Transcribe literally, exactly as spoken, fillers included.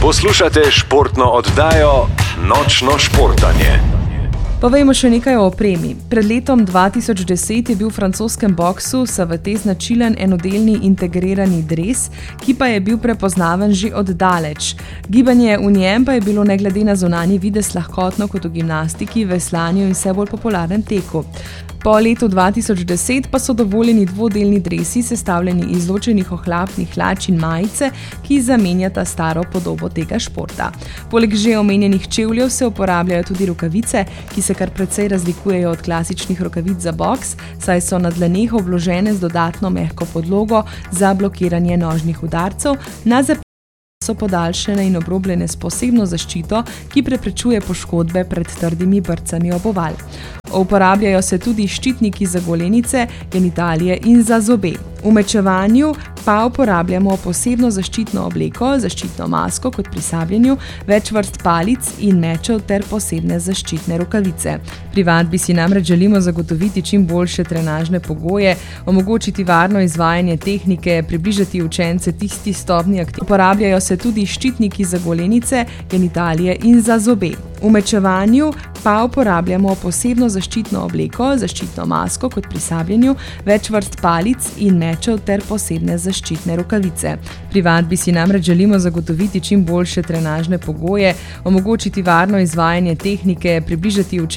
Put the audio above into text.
Poslušate športno oddajo Nočno športanje. Povejmo še nekaj o opremi. Pred letom dva tisoč deset je bil v francoskem boksu S V T značilen enodelni integrirani dres, ki pa je bil prepoznaven že od daleč. Gibanje v njem pa je bilo ne glede na zunanji videz lahkotno kot v gimnastiki, veslanju in vse bolj popularnem teku. Po letu dva tisoč deset pa so dovoljeni dvodelni dresi, sestavljeni iz ločenih ohlapnih hlač in majice, ki zamenjata staro podobo tega športa. Poleg že omenjenih čevljev se uporabljajo tudi rokavice, ki se kar precej razlikujejo od klasičnih rokavic za boks, saj so na dlaneh obložene z dodatno mehko podlogo za blokiranje nožnih udarcev, na zapestju so podaljšane in obrobljene s posebno zaščito, ki preprečuje poškodbe pred trdimi brcami ob oval. Uporabljajo se tudi ščitniki za golenice, genitalije in za zobe. V mečevanju pa uporabljamo posebno zaščitno obleko, zaščitno masko kot pri sabljenju, več vrst palic in mečev ter posebne zaščitne rokavice. Pri vadbi si namreč želimo zagotoviti čim boljše trenažne pogoje, omogočiti varno izvajanje tehnike, približati učence tisti stopnji aktivnosti. Uporabljajo se tudi ščitniki za golenice, genitalije in za zobe. V mečevanju pa uporabljamo posebno zaščitno obleko, zaščitno masko kot pri sabljenju, več vrst palic in mečev ter posebne zaščitne rokavice. Pri vadbi si namreč želimo zagotoviti čim boljše trenažne pogoje, omogočiti varno izvajanje tehnike, približati učence